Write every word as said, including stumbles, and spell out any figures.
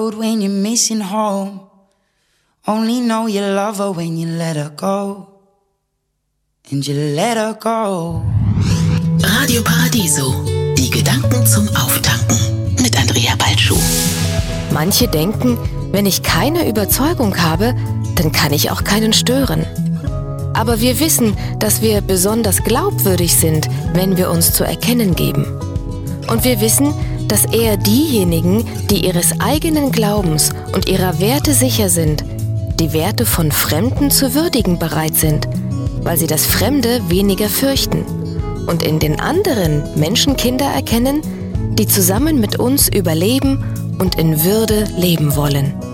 When you're missing home, only know you love her when you let her go. And you let her go. Radio Paradiso, die Gedanken zum Auftanken mit Andrea Balschuh. Manche denken, wenn ich keine Überzeugung habe, dann kann ich auch keinen stören. Aber wir wissen, dass wir besonders glaubwürdig sind, wenn wir uns zu erkennen geben. Und wir wissen, dass eher diejenigen, die ihres eigenen Glaubens und ihrer Werte sicher sind, die Werte von Fremden zu würdigen bereit sind, weil sie das Fremde weniger fürchten und in den anderen Menschenkinder erkennen, die zusammen mit uns überleben und in Würde leben wollen.